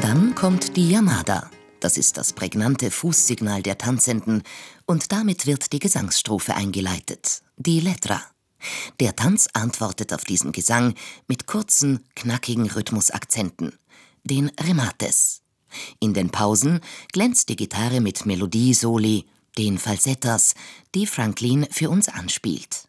Dann kommt die Llamada. Das ist das prägnante Fußsignal der Tanzenden und damit wird die Gesangsstrophe eingeleitet, die Letra. Der Tanz antwortet auf diesen Gesang mit kurzen, knackigen Rhythmusakzenten, den Remates. In den Pausen glänzt die Gitarre mit Melodiesoli, den Falsettas, die Franklin für uns anspielt.